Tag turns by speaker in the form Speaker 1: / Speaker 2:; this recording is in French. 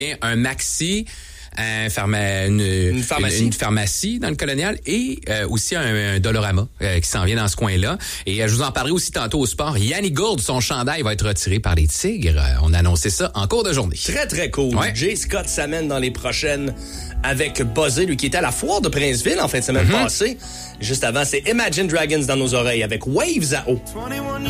Speaker 1: un Maxi, une pharmacie dans le Colonial et aussi un Dollarama qui s'en vient dans ce coin-là. Et je vous en parlerai aussi tantôt au sport. Yannick Gourde, son chandail va être retiré par les Tigres. On a annoncé ça en cours de journée.
Speaker 2: Très, très cool. Ouais. Jay Scott s'amène dans les prochaines avec Buzzé, lui qui était à la foire de Princeville en fin de semaine passée. Juste avant, c'est Imagine Dragons dans nos oreilles avec Waves à eau.